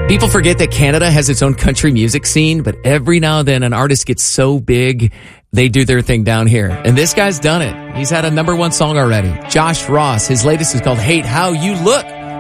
People forget that Canada has its own country music scene, but every now and then an artist gets so big, they do their thing down here. And this guy's done it. He's had a #1 song already. Josh Ross. His latest is called Hate How You Look.